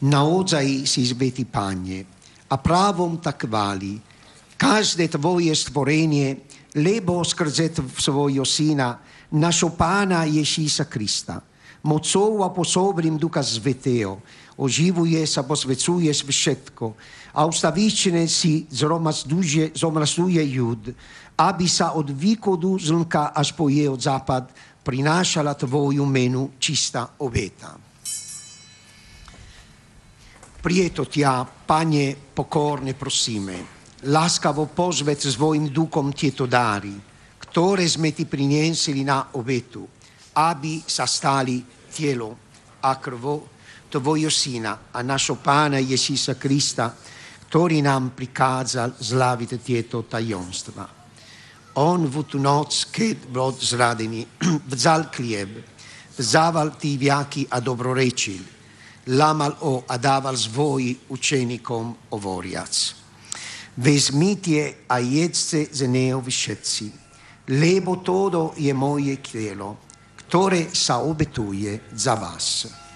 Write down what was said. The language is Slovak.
naozaj si svätý Pane, a právom tak chváli každé tvoje stvorenie, lebo skrze svojho Syna, našho Pána Ježíša Krista, mocou a pôsobením Ducha Svätého, oživuje sa, posvecuješ všetko a ustavične si zomrazuje ľud, aby sa od východu slnka až po jeho západ prinášala tvoju menu čistá obeta. Prieto ťa, Pane, pokorne prosíme, láskavo pozved svojim duchom tieto dary, ktoré sme ti priniesli na obetu, aby sa stali telo a krvo tvojho Syna a našho Pána Ježíša Krista, ktorý nám prikázal sláviť tieto tajomstva. On v tú noc, keď bol zradený, vzal chlieb, vzával tí viaky a dobrorečil, lámal ho a dával svojim učeníkom hovoriac: Vezmite a jedzte z neho všetci, lebo toto je moje telo, ktoré sa obetuje za vás.